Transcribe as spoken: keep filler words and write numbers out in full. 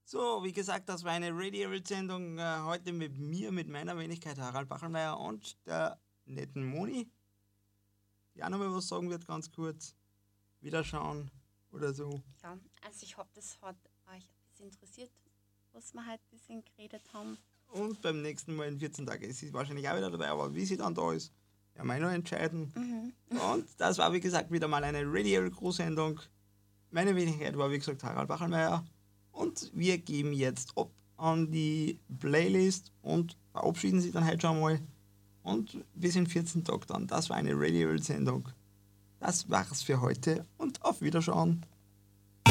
So, wie gesagt, das war eine Radio-Sendung äh, heute mit mir, mit meiner Wenigkeit Harald Bachelmeier und der netten Moni, die auch nochmal was sagen wird, ganz kurz. Wiederschauen oder so. Ja, also ich hoffe, das hat euch ein bisschen interessiert, was wir heute ein bisschen geredet haben. Und beim nächsten Mal in vierzehn Tagen ist sie wahrscheinlich auch wieder dabei, aber wie sie dann da ist, ja, wir noch entscheiden. Mhm. Und das war, wie gesagt, wieder mal eine Radio-Crew-Sendung. Meine Wenigkeit war, wie gesagt, Harald Bachelmeier. Und wir geben jetzt ab an die Playlist und verabschieden sie dann heute schon mal. Und bis in vierzehn Tagen dann. Das war eine Radio-Sendung. Das war's für heute und auf Wiederschauen.